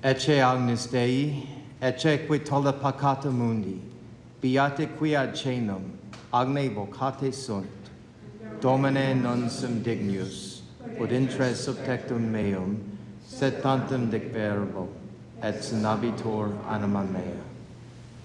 Ecce agnus Dei, ecce qui tolle peccata mundi, beate qui ad cenum, agne vocate sunt, Domine non sum dignus, ut intres subtectum meum, sed tantum dic verbo, et sinabitur anima mea.